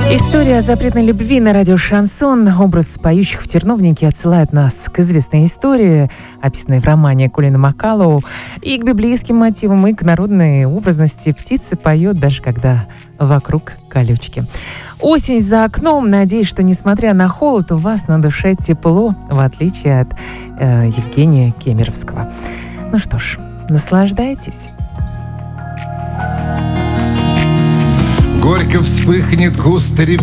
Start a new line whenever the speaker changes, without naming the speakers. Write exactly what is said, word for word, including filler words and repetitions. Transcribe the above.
История о запретной любви на радио «Шансон». Образ поющих в терновнике отсылает нас к известной истории, описанной в романе Колина Маккаллоу, и к библейским мотивам, и к народной образности. Птицы поют, даже когда вокруг колючки. Осень за окном. Надеюсь, что, несмотря на холод, у вас на душе тепло, в отличие от э, Евгения Кемеровского. Ну что ж, наслаждайтесь.
Горько вспыхнет густо